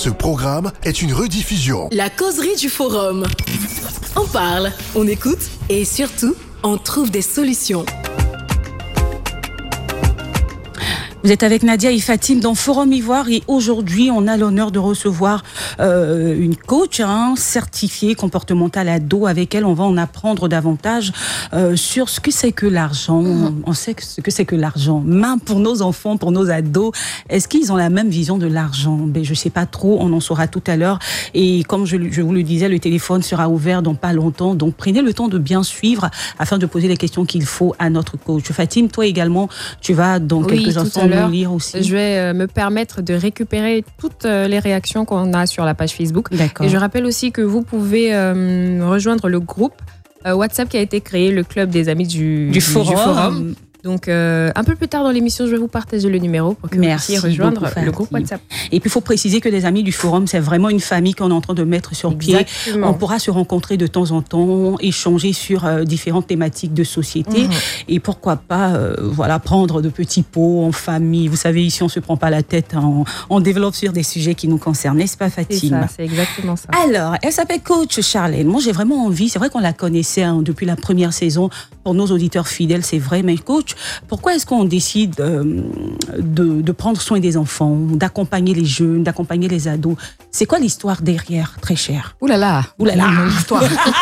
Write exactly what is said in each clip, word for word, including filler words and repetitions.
Ce programme est une rediffusion. La causerie du Forum. On parle, on écoute et surtout, on trouve des solutions. Vous êtes avec Nadia et Fatim dans Forum Ivoire et aujourd'hui, on a l'honneur de recevoir euh, une coach hein, certifiée comportementale ado. Avec elle, on va en apprendre davantage euh, sur ce que c'est que l'argent. Mmh. On sait ce que c'est que l'argent. Même pour nos enfants, pour nos ados, est-ce qu'ils ont la même vision de l'argent? Ben, je ne sais pas trop, on en saura tout à l'heure. Et comme je, je vous le disais, le téléphone sera ouvert dans pas longtemps. Donc, prenez le temps de bien suivre afin de poser les questions qu'il faut à notre coach. Fatim, toi également, tu vas dans oui, quelques instants lire aussi. Je vais euh, me permettre de récupérer toutes euh, les réactions qu'on a sur la page Facebook. D'accord. Et je rappelle aussi que vous pouvez euh, rejoindre le groupe euh, WhatsApp qui a été créé, le club des amis du, du, du, forum. du forum. Donc, euh, un peu plus tard dans l'émission, je vais vous partager le numéro pour que Merci vous puissiez rejoindre beaucoup, le groupe WhatsApp. Et puis, il faut préciser que les amis du forum, c'est vraiment une famille qu'on est en train de mettre sur Exactement. pied. On pourra se rencontrer de temps en temps, échanger sur euh, différentes thématiques de société. Mmh. Et pourquoi pas, euh, voilà, prendre de petits pots en famille. Vous savez, ici, on ne se prend pas la tête. On, on développe sur des sujets qui nous concernent. N'est-ce pas, Fatim? C'est ça, c'est exactement ça. Alors, elle s'appelle Coach Charlène. Moi, j'ai vraiment envie. C'est vrai qu'on la connaissait hein, depuis la première saison. Pour nos auditeurs fidèles, c'est vrai. Mais Coach, pourquoi est-ce qu'on on décide euh, de, de prendre soin des enfants, d'accompagner les jeunes, d'accompagner les ados? C'est quoi l'histoire derrière, très cher? Ouh là là, Ouh là là. Une longue histoire.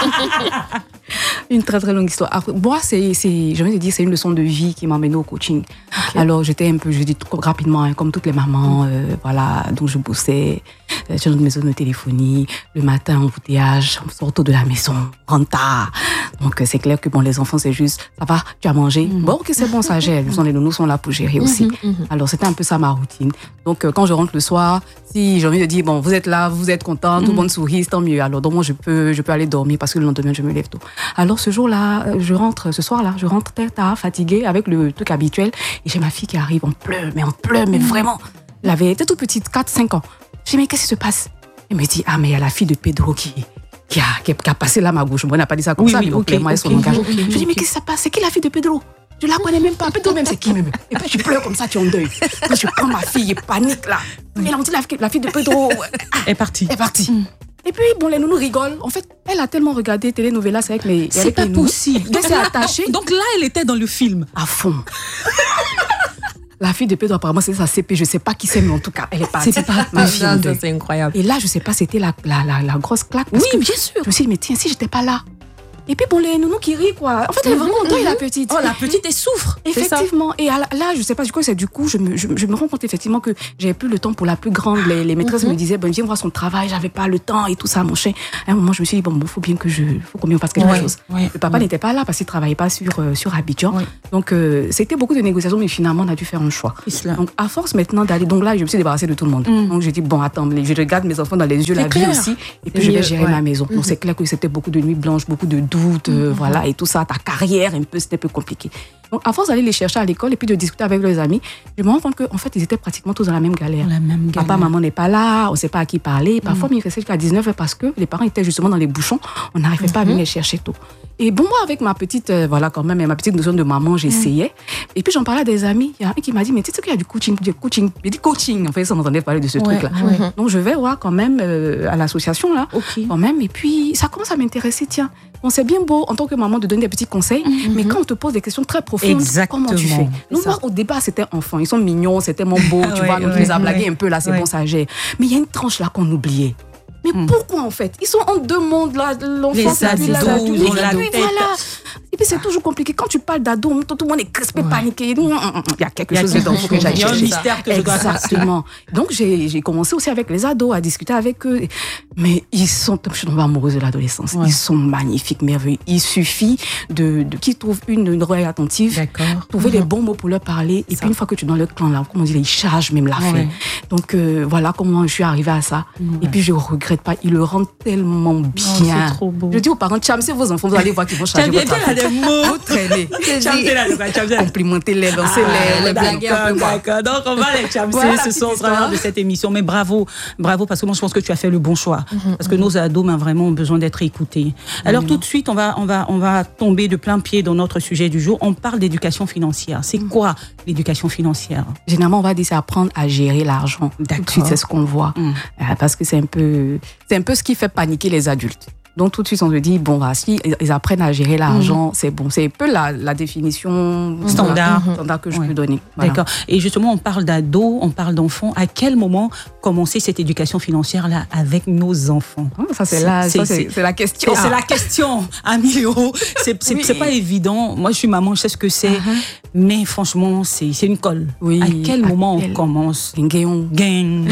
Une très très longue histoire. Après, moi, c'est, c'est, j'ai envie de dire, c'est une leçon de vie qui m'a amenée au coaching. Okay. Alors, j'étais un peu, je dis rapidement, hein, comme toutes les mamans, euh, voilà, donc je bossais euh, sur une maison de téléphonie, le matin, embouteillage, on sort de la maison, rentre tard. Donc, c'est clair que bon, les enfants, c'est juste, ça va, tu as mangé? Mm-hmm. Bon, ok, c'est bon, ça gère. Les nounous sont là pour gérer aussi. Mm-hmm, mm-hmm. Alors, c'était un peu ça ma routine. Donc, euh, quand je rentre le soir, si j'ai envie de dire, bon, vous êtes là, vous êtes content, tout le monde sourit, tant mieux. Alors, donc, moi, je peux, je peux aller dormir parce que le lendemain, je me lève tôt. Alors, ce jour-là, je rentre, ce soir-là, je rentre très tard, fatiguée, avec le truc habituel. Et j'ai ma fille qui arrive, on pleure, mais on pleure, mais vraiment. Elle avait été toute petite, quatre cinq ans. Je dis, mais qu'est-ce qui se passe? Elle me dit, ah, mais il y a la fille de Pedro qui, qui, a, qui, a, qui a passé là ma gauche. Moi, on n'a pas dit ça comme oui, ça, oui, mais okay, moi, okay, son langage. okay, je okay. dis, mais qu'est-ce qui se passe? C'est qui la fille de Pedro? Je la connais même pas. Pedro même, c'est qui même? Et puis, je pleure comme ça, tu es en deuil. Puis, je prends ma fille, et panique là. Mais là, on dit, la, la fille de Pedro. Elle est partie. Elle est partie. Mm. Et puis, bon, les nounous rigolent. En fait, elle a tellement regardé Télénovelas avec mes. C'est avec pas les nounous. possible. Donc, c'est attaché. Donc là, elle était dans le film. À fond. La fille de Pedro, apparemment, c'est sa C P. Je ne sais pas qui c'est, mais en tout cas, elle est partie. C'est pas ma fille. Ça, c'est incroyable. Et là, je ne sais pas, c'était la, la, la, la grosse claque. Oui, bien sûr. Je me suis dit, mais tiens, si je n'étais pas là. Et puis, bon, les nounous qui rient, quoi. En fait, elle est vraiment contente, la petite. Oh, la petite, elle souffre. Effectivement. Et là, je ne sais pas, du coup, c'est du coup, je me, je, je me rends compte, effectivement, que j'avais plus le temps pour la plus grande. Les, les maîtresses mm-hmm. me disaient, bon, viens voir son travail, j'avais pas le temps et tout ça, mon chien. À un moment, je me suis dit, bon, il faut bien que je, faut qu'on fasse quelque ouais, chose. Ouais, le papa ouais. n'était pas là parce qu'il travaillait pas sur, euh, sur Abidjan. Ouais. Donc, euh, c'était beaucoup de négociations, mais finalement, on a dû faire un choix. Islam. Donc, à force maintenant d'aller, donc là, je me suis débarrassée de tout le monde. Mm. Donc, j'ai dit, bon, attends, je regarde mes enfants dans les yeux, la vie aussi, et puis je vais gérer ma maison. Donc, c'est clair que c'était beaucoup de nuits blanches, beaucoup de doutes, voilà. Et tout ça, ta carrière, un peu, c'était un peu compliqué. Donc, à force d'aller les chercher à l'école et puis de discuter avec leurs amis, je me rends compte qu'en fait, ils étaient pratiquement tous dans la même galère. La même galère. Papa, maman n'est pas là, on ne sait pas à qui parler. Parfois, mm. ils restaient jusqu'à dix-neuf heures parce que les parents étaient justement dans les bouchons. On n'arrivait mm-hmm. pas à venir les chercher tôt. Et bon, moi, avec ma petite, euh, voilà, quand même, ma petite notion de maman, j'essayais. Mm. Et puis, j'en parlais à des amis. Il y a un qui m'a dit, mais tu sais qu'il y a du coaching, du coaching. Il dit coaching. En fait, ça, on entendait parler de ce ouais, truc-là. Ouais. Donc, je vais voir quand même euh, à l'association, là. Okay. Quand même. Et puis, ça commence à m'intéresser. Tiens, bon, c'est bien beau, en tant que maman, de donner des petits conseils. Mm-hmm. Mais quand on te pose des questions très profondes, exactement. Comment tu fais? Nous, moi, au départ, c'était enfant. Ils sont mignons, c'est tellement beau. Tu ouais, vois, donc, ouais, tu les as blagués ouais. un peu, là, c'est ouais. bon, ça gère. Mais il y a une tranche, là, qu'on oubliait. Mais mmh. pourquoi, en fait? Ils sont en deux mondes, là, l'enfance et puis l'adulte. Et puis voilà. Et puis c'est toujours compliqué. Quand tu parles d'ado, tout le monde est crispé, ouais. paniqué. Il y a quelque chose dedans que j'aille chercher. Il y a un mystère que je dois faire. Exactement. Donc j'ai, j'ai commencé aussi avec les ados à discuter avec eux. Mais ils sont, je suis tombée amoureuse de l'adolescence. Ouais. Ils sont magnifiques, merveilleux. Il suffit de, de qu'ils trouvent une, une oreille attentive, D'accord. trouver mmh. les bons mots pour leur parler. Et ça. Puis une fois que tu es dans leur clan, là, comment on dit, ils chargent même la ouais. fin. Donc euh, voilà comment je suis arrivée à ça. Mmh. Et puis je regrette pas. Ils le rendent tellement bien. Oh, c'est trop beau. Je dis aux parents, chamassez vos enfants, vous allez voir qu'ils vont changer votre vie. des mots. Vous traînez. Chamser là, chamser. Complimentez-les, dansez-les, les blaguer un peu. D'accord, donc on va les chamser Voilà, ce soir au travers de cette émission. Mais bravo, bravo, parce que moi je pense que tu as fait le bon choix. Mm-hmm. Parce que nos ados ont vraiment besoin d'être écoutés. Alors mm-hmm. tout de suite, on va, on, va, on va tomber de plein pied dans notre sujet du jour. On parle d'éducation financière. C'est mm-hmm. quoi l'éducation financière? Généralement, on va dire c'est apprendre à gérer l'argent. D'accord. Tout de suite, c'est ce qu'on voit. Mm. Euh, parce que c'est un peu, c'est un peu ce qui fait paniquer les adultes. Donc tout de suite on se dit bon bah si ils apprennent à gérer l'argent, mmh. c'est bon, c'est un peu la, la définition standard, voilà, standard que je ouais. peux donner. Voilà. D'accord. Et justement on parle d'ados, on parle d'enfants. À quel moment commencer cette éducation financière là avec nos enfants? oh, Ça c'est, c'est la, c'est, ça, c'est, c'est la question. C'est, c'est la question à mille euros. C'est, c'est, oui. c'est pas évident. Moi je suis maman, je sais ce que c'est, uh-huh. mais franchement c'est, c'est une colle. Oui. À quel à moment quel... on commence? Gain. Gain.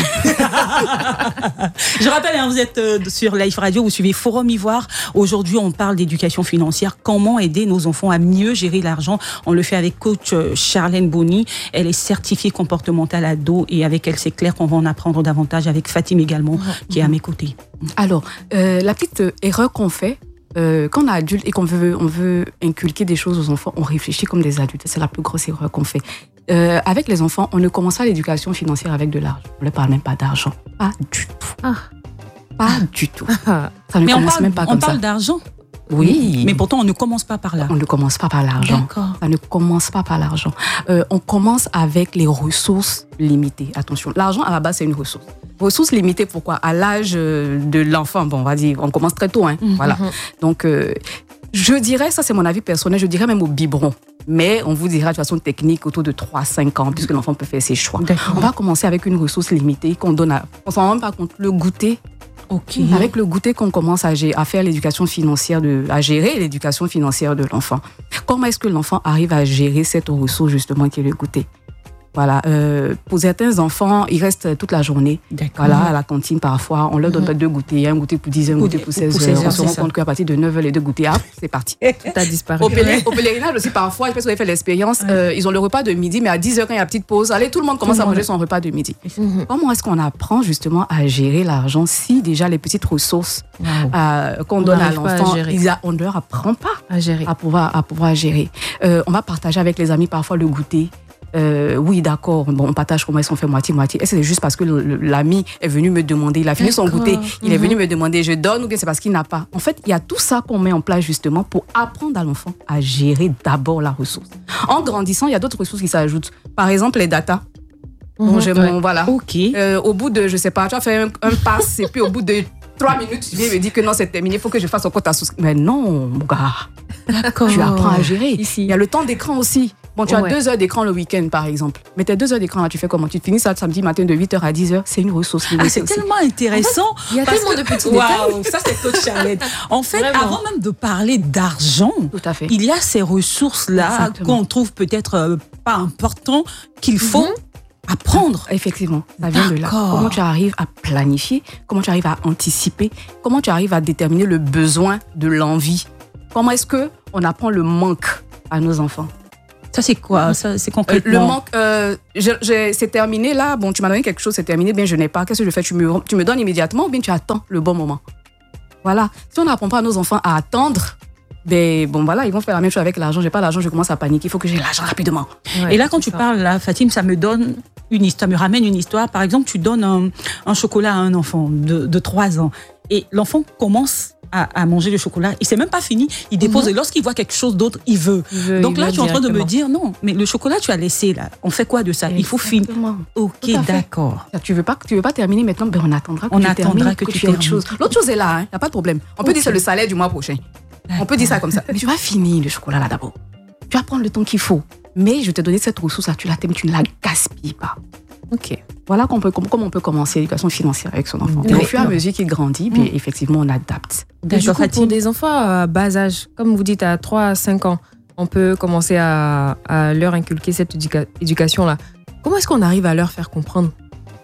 Je rappelle, hein, vous êtes euh, sur Life Radio, vous suivez Forum Ivoire. Aujourd'hui, on parle d'éducation financière. Comment aider nos enfants à mieux gérer l'argent? On le fait avec coach Charlène Bonny. Elle est certifiée comportementale ado et avec elle, c'est clair qu'on va en apprendre davantage. Avec Fatim également, mmh. qui est à mes côtés. Alors, euh, la petite erreur qu'on fait, Euh, quand on est adulte et qu'on veut, on veut inculquer des choses aux enfants, on réfléchit comme des adultes. C'est la plus grosse erreur qu'on fait. Euh, avec les enfants, on ne commence pas l'éducation financière avec de l'argent. On ne leur parle même pas d'argent. Pas du tout. Ah. Pas du tout. Ça ne Mais commence on parle, même pas on comme parle ça. d'argent. Oui. Mais pourtant, on ne commence pas par là. On ne commence pas par l'argent. D'accord. Ça ne commence pas par l'argent. Euh, on commence avec les ressources limitées. Attention, l'argent, à la base, c'est une ressource. Ressources limitées, pourquoi? À l'âge de l'enfant, bon, on va dire, on commence très tôt. Hein, mmh. Voilà. Donc, euh, je dirais, ça c'est mon avis personnel, je dirais même au biberon. Mais on vous dira de façon technique autour de trois à cinq ans, puisque l'enfant peut faire ses choix. D'accord. On va commencer avec une ressource limitée qu'on donne à... On ne s'en rend même pas compte, le goûter. Okay. Avec le goûter qu'on commence à, gé- à faire l'éducation financière, de, à gérer l'éducation financière de l'enfant. Comment est-ce que l'enfant arrive à gérer cette ressource justement qui est le goûter? Voilà, euh, pour certains enfants, ils restent toute la journée. D'accord. Voilà, à la cantine parfois. On leur donne pas mmh. deux goûters. Il y a un goûter pour dix heures, un goûter pour seize heures. On se rend compte qu'à partir de neuf heures, les deux goûters, ah, c'est parti. Tout a disparu. Au, pèler, au pèlerinage aussi, parfois, je pense que vous avez fait l'expérience, ouais. euh, ils ont le repas de midi, mais à dix heures, quand il y a la petite pause, allez, tout le monde commence tout à manger son repas de midi. Mmh. Comment est-ce qu'on apprend justement à gérer l'argent si déjà les petites ressources wow. euh, qu'on on donne à l'enfant, à a, on ne leur apprend pas à gérer. À pouvoir, à pouvoir gérer. Euh, on va partager avec les amis parfois le goûter. Euh, oui, d'accord, bon, on partage comment est-ce qu'on fait moitié-moitié. Est-ce que c'est juste parce que le, le, l'ami est venu me demander, il a fini d'accord. son goûter, il mm-hmm. est venu me demander, je donne ou bien c'est parce qu'il n'a pas. En fait, il y a tout ça qu'on met en place justement pour apprendre à l'enfant à gérer d'abord la ressource. En grandissant, il y a d'autres ressources qui s'ajoutent. Par exemple, les data. Mm-hmm. Bon, j'ai mon, voilà. Okay. Euh, au bout de, je sais pas, tu as fait un, un pass et puis au bout de trois minutes, tu viens me dire que non, c'est terminé, il faut que je fasse encore ta source. Mais non, mon gars. D'accord. Tu apprends à gérer. Ici. Il y a le temps d'écran aussi. Bon, tu as ouais. deux heures d'écran le week-end, par exemple. Mais tes deux heures d'écran, là, tu fais comment? Tu finis ça samedi matin de huit heures à dix heures. C'est une ressource. Ah, c'est aussi. Tellement intéressant. En fait, il y a tellement que... de petits détails. Waouh, ça, c'est coach Charlène. En fait, vraiment. Avant même de parler d'argent, tout à fait. Il y a ces ressources-là exactement. Qu'on trouve peut-être euh, pas importantes, qu'il faut mm-hmm. apprendre. Effectivement, ça vient de là. Comment tu arrives à planifier? Comment tu arrives à anticiper? Comment tu arrives à déterminer le besoin de l'envie? Comment est-ce qu'on apprend le manque à nos enfants? Ça, c'est quoi? Ça, c'est concrètement... Le manque, euh, je, je, c'est terminé là. Bon, tu m'as donné quelque chose, c'est terminé. Bien, je n'ai pas. Qu'est-ce que je fais? Tu me, tu me donnes immédiatement ou bien tu attends le bon moment? Voilà. Si on n'apprend pas à nos enfants à attendre, ben, bon, voilà, ils vont faire la même chose avec l'argent. J'ai pas l'argent, je commence à paniquer. Il faut que j'ai l'argent rapidement. Ouais, et là, quand tu ça. parles, là, Fatim, ça me donne une histoire, me ramène une histoire. Par exemple, tu donnes un, un chocolat à un enfant de, de trois ans et l'enfant commence À, à manger le chocolat. Il ne s'est même pas fini. Il dépose. Mm-hmm. Et lorsqu'il voit quelque chose d'autre, il veut. Il veut Donc il là, tu es en train de me dire, non, mais le chocolat, tu as laissé là. On fait quoi de ça? Exactement. Il faut finir. Ok, d'accord. Tu ne veux pas, tu veux pas terminer maintenant? Ben, on attendra que on tu attendra termines, que, que tu tu aies autre chose. L'autre chose est là, il hein, n'y a pas de problème. On okay. peut dire c'est le salaire du mois prochain. D'accord. On peut dire ça comme ça. Mais tu vas finir le chocolat là d'abord. Tu vas prendre le temps qu'il faut. Mais je t'ai donné cette ressource là, tu la t'aimes, tu ne la gaspilles pas. Ok. Voilà comment on peut, comment on peut commencer l'éducation financière avec son enfant. Oui. Au fur et à mesure qu'il grandit, puis mmh. effectivement, on adapte. Du coup, pour des enfants à bas âge, comme vous dites, à trois à cinq ans, on peut commencer à, à leur inculquer cette éduca- éducation-là. Comment est-ce qu'on arrive à leur faire comprendre?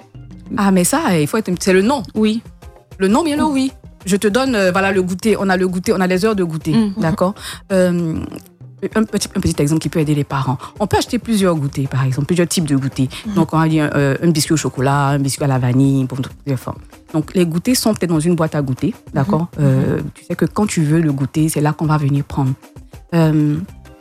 Ah, mais ça, il faut être... C'est le non. Oui. Le non, bien le oui. Je te donne, euh, voilà, le goûter. On a le goûter, on a les heures de goûter. Mmh. D'accord euh, Un petit, un petit exemple qui peut aider les parents. On peut acheter plusieurs goûters, par exemple, plusieurs types de goûters. Mmh. Donc, on va dire euh, un biscuit au chocolat, un biscuit à la vanille, pour plusieurs formes. Donc, les goûters sont peut-être dans une boîte à goûter, d'accord mmh. euh, Tu sais que quand tu veux le goûter, c'est là qu'on va venir prendre. euh,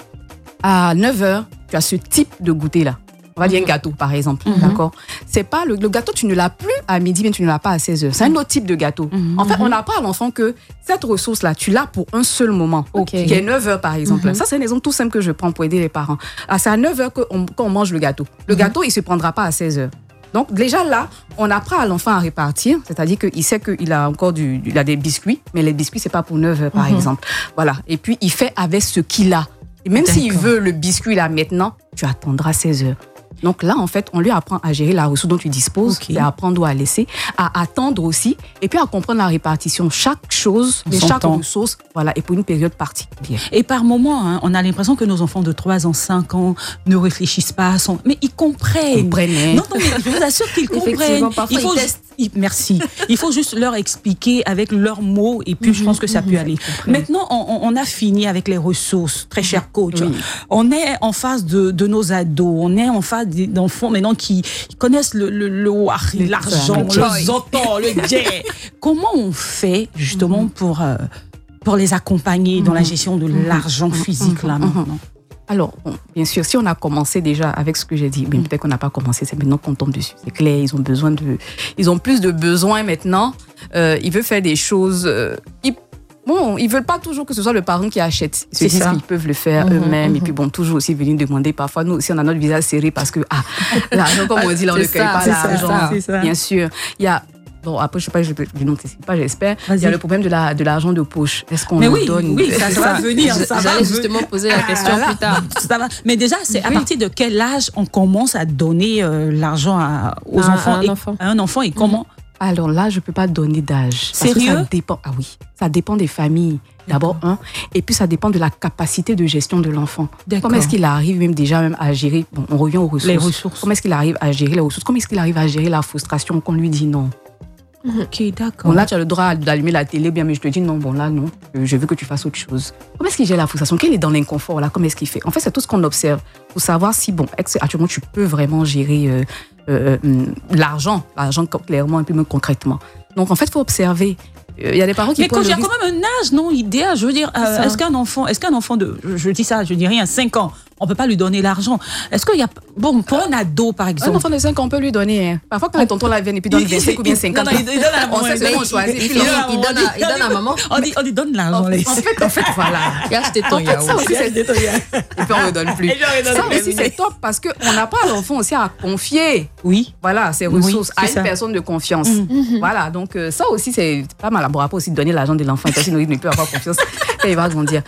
à neuf heures, tu as ce type de goûter-là. On va dire un gâteau, par exemple. Mm-hmm. D'accord? C'est pas le, le gâteau, tu ne l'as plus à midi, mais tu ne l'as pas à seize heures. C'est un autre type de gâteau. Mm-hmm. En fait, on apprend à l'enfant que cette ressource-là, tu l'as pour un seul moment. Okay. Qui est neuf heures, par exemple. Mm-hmm. Ça, c'est un exemple tout simple que je prends pour aider les parents. Ah, c'est à neuf heures qu'on qu'on mange le gâteau. Le mm-hmm. gâteau, il ne se prendra pas à seize heures. Donc, déjà là, on apprend à l'enfant à répartir. C'est-à-dire qu'il sait qu'il a encore du, il a des biscuits, mais les biscuits, ce n'est pas pour neuf heures, par mm-hmm. exemple. Voilà. Et puis, il fait avec ce qu'il a. Et même s'il veut le biscuit là maintenant, tu attendras seize heures. Donc là, en fait, on lui apprend à gérer la ressource dont tu disposes, okay. à apprendre où à laisser, à attendre aussi, et puis à comprendre la répartition. Chaque chose, de chaque temps. ressource, voilà, et pour une période particulière. Et par moments, hein, on a l'impression que nos enfants de trois ans, cinq ans ne réfléchissent pas à son... Mais ils comprennent. Ils comprennent. Non, non, mais je vous assure qu'ils comprennent. Parfois, il faut ils testent. Il, merci. Il faut juste leur expliquer avec leurs mots, et puis mm-hmm, je pense que ça mm-hmm, peut aller. Maintenant, on, on a fini avec les ressources, très cher coach. Oui. On est en face de, de nos ados, on est en face d'enfants maintenant qui connaissent le, le, le wari, l'argent, le zotan, le djé. Comment on fait justement mm-hmm. pour, euh, pour les accompagner mm-hmm. dans la gestion de mm-hmm. l'argent physique mm-hmm. là maintenant? Alors, bon, bien sûr, si on a commencé déjà avec ce que j'ai dit, mais peut-être qu'on n'a pas commencé, c'est maintenant qu'on tombe dessus. C'est clair, ils ont besoin de, ils ont plus de besoins maintenant. Euh, ils veulent faire des choses. Euh, ils, bon, ils veulent pas toujours que ce soit le parent qui achète. Ils se disent qu'ils peuvent le faire mmh, eux-mêmes. Mmh. Et puis bon, toujours aussi venir demander. Parfois, nous aussi, on a notre visage serré parce que ah, l'argent, comme on dit, là, on ne cueille pas l'argent. Bien sûr, il y a. Bon, après, je ne sais pas, je ne l'anticipe pas, j'espère. Vas-y. Il y a le problème de, la, de l'argent de poche. Est-ce qu'on le oui, donne? Oui, ça, ça va venir. Ça J'allais va justement poser la question ah, plus tard. Ça va. Mais déjà, c'est oui. à partir de quel âge on commence à donner euh, l'argent à, aux à, enfants, à un et, enfant. À un enfant et comment? Mmh. Alors là, je ne peux pas donner d'âge. Sérieux? Parce que ça dépend. Ah oui, ça dépend des familles. D'abord, un. Et puis, ça dépend de la capacité de gestion de l'enfant. D'accord. Comment est-ce qu'il arrive même déjà même à gérer... Bon, on revient aux ressources. Les ressources. Comment est-ce qu'il arrive à gérer les ressources? Comment est-ce qu'il arrive à gérer la frustration qu'on lui dit non? Ok, d'accord. Bon, là, tu as le droit d'allumer la télé, bien, mais je te dis non, bon, là, non, je veux que tu fasses autre chose. Comment est-ce qu'il gère la frustration? Qu'il est dans l'inconfort, là? Comment est-ce qu'il fait? En fait, c'est tout ce qu'on observe pour savoir si, bon, actuellement, tu peux vraiment gérer euh, euh, l'argent, l'argent clairement et puis même concrètement. Donc, en fait, il faut observer. Il y a des parents qui... Mais quand il y a quand même un âge, non, idéal, je veux dire, euh, est-ce qu'un enfant, est-ce qu'un enfant de, je dis ça, je dis rien, cinq ans, on peut pas lui donner l'argent. Est-ce qu'il y a, bon, pour un ado, par exemple. Un enfant de cinq ans, on peut lui donner. Hein. Parfois, quand les tontons la viennent et puis donnent vingt-cinq ou bien cinquante ans. Il donne à on sait ce qu'on choisit. Il donne à maman. On dit, on dit donne l'argent. En fait, en fait, voilà. Et acheter ton yaourt. Ça aussi, c'est et puis on ne redonne plus. Ça aussi, c'est top parce qu'on apprend à l'enfant aussi à confier. Oui. Voilà, ses ressources à une personne de confiance. Voilà, donc ça aussi, c'est pas mal. Bon, après aussi, donner l'argent de l'enfant. Sinon, il ne peut avoir confiance quand il va grandir.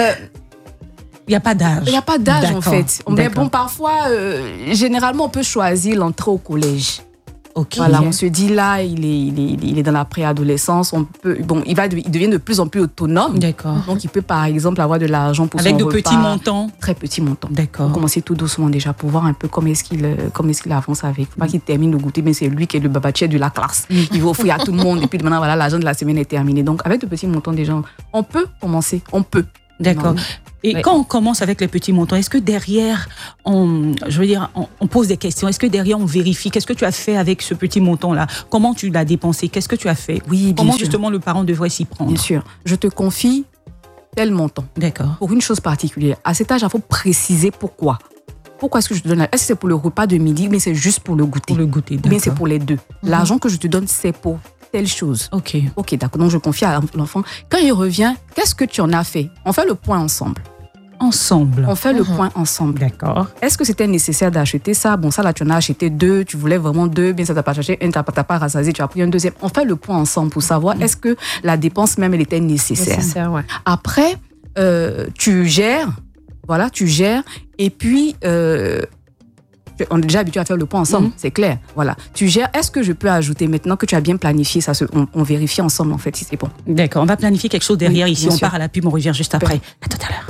Il n'y a pas d'âge. Il n'y a pas d'âge, en fait. Mais bon, parfois, euh, généralement, on peut choisir l'entrée au collège. Okay. Voilà, on se dit là, il est, il est, il est dans la préadolescence. On peut, bon, il, va, il devient de plus en plus autonome. D'accord. Donc, il peut, par exemple, avoir de l'argent pour Avec son de repas. petits montants. Très petits montants. D'accord. Commencer tout doucement déjà pour voir un peu comment est-ce qu'il, comment est-ce qu'il avance avec. Il ne faut pas qu'il termine de goûter, mais c'est lui qui est le babatier de la classe. Il va offrir à tout le monde. Et puis maintenant, voilà, l'argent de la semaine est terminé. Donc, avec de petits montants déjà, on peut commencer. On peut. D'accord. Non. Et oui. Quand on commence avec les petits montants, est-ce que derrière, on, je veux dire, on, on pose des questions? Est-ce que derrière, on vérifie? Qu'est-ce que tu as fait avec ce petit montant-là? Comment tu l'as dépensé? Qu'est-ce que tu as fait? Oui, bien Comment sûr. justement le parent devrait s'y prendre? Bien sûr. Je te confie tel montant. D'accord. Pour une chose particulière. À cet âge, il faut préciser pourquoi. Pourquoi est-ce que je te donne? Est-ce que c'est pour le repas de midi, mais c'est juste pour le goûter? Pour le goûter, d'accord. Mais c'est pour les deux. Mm-hmm. L'argent que je te donne, c'est pour telle chose. Ok. Ok, d'accord. Donc, je confie à l'enfant. Quand il revient, qu'est-ce que tu en as fait? On fait le point ensemble. Ensemble. On fait mmh. le point ensemble. D'accord. Est-ce que c'était nécessaire d'acheter ça? Bon, ça, là, tu en as acheté deux. Tu voulais vraiment deux. Bien, ça t'a pas acheté un, tu n'as pas rassasié. Tu as pris un deuxième. On fait le point ensemble pour savoir mmh. est-ce que la dépense même, elle était nécessaire. Nécessaire, ouais. Après, euh, tu gères. Voilà, tu gères. Et puis, euh, on est déjà habitué à faire le point ensemble, mmh. c'est clair. Voilà. Tu gères. Est-ce que je peux ajouter maintenant que tu as bien planifié ça? On, on vérifie ensemble, en fait, si c'est bon. D'accord. On va planifier quelque chose derrière. Oui, ici, on sûr. part à la pub. On revient juste après. Ouais. À tout à l'heure.